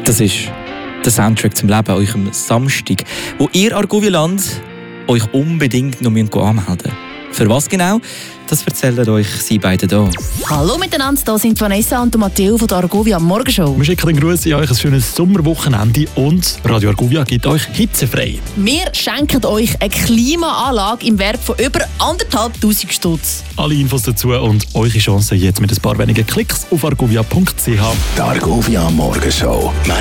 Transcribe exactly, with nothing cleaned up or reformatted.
Das ist der Soundtrack zum Leben an eurem Samstag, wo ihr Argovia-Land euch unbedingt noch anmelden müsst. Für was genau? Das erzählen euch sie beide hier. Hallo miteinander, hier sind Vanessa und Matteo von der Argovia Morgenshow. Wir schicken den Gruß an euch ein schönes Sommerwochenende und Radio Argovia gibt euch hitzefrei. Wir schenken euch eine Klimaanlage im Wert von über anderthalbtausend Stutz. Alle Infos dazu und eure Chance jetzt mit ein paar wenigen Klicks auf argovia punkt c h. Die Argovia Morgenshow.